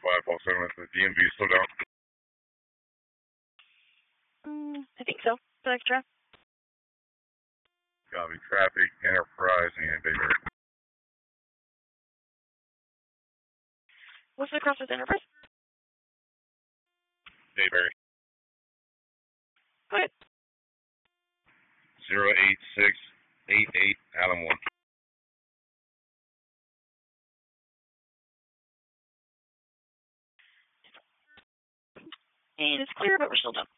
547 at the DMV still down? I think so. Extra. Copy. Traffic, Enterprise, and Bayberry. What's the cross with Enterprise? Bayberry. Go ahead. 08688 Allen 1. And it's clear, but we're still done.